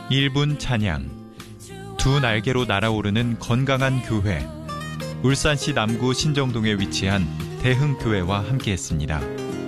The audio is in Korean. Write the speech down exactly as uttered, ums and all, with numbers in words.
일 분 찬양, 두 날개로 날아오르는 건강한 교회. 울산시 남구 신정동에 위치한 대흥교회와 함께했습니다.